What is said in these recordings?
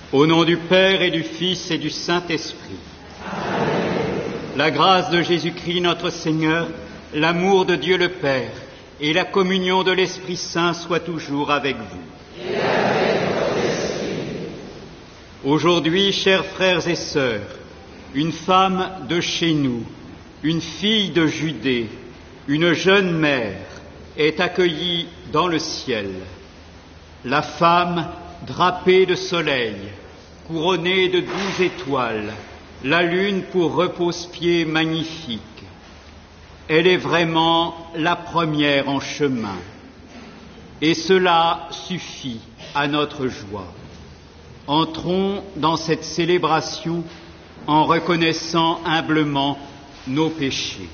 Au nom du Père et du Fils et du Saint-Esprit. La grâce de Jésus-Christ notre Seigneur, l'amour de Dieu le Père et la communion de l'Esprit Saint soient toujours avec vous. Et avec votre esprit. Aujourd'hui, chers frères et sœurs, une femme de chez nous, une fille de Judée, une jeune mère est accueillie dans le ciel. La femme drapée de soleil, couronnée de 12 étoiles, la lune pour repose-pied magnifique. Elle est vraiment la première en chemin. Et cela suffit à notre joie. Entrons dans cette célébration en reconnaissant humblement nos péchés.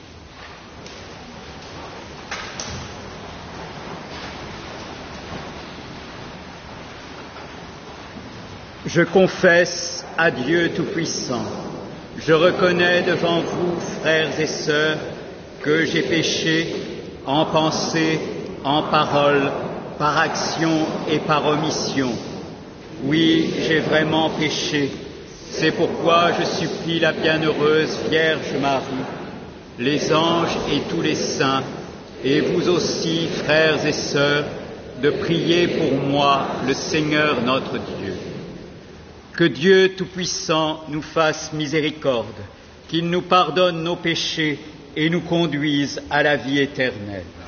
Je confesse à Dieu Tout-Puissant, je reconnais devant vous, frères et sœurs, que j'ai péché en pensée, en parole, par action et par omission. Oui, j'ai vraiment péché. C'est pourquoi je supplie la bienheureuse Vierge Marie, les anges et tous les saints, et vous aussi, frères et sœurs, de prier pour moi, le Seigneur notre Dieu. Que Dieu Tout-Puissant nous fasse miséricorde, qu'il nous pardonne nos péchés et nous conduise à la vie éternelle.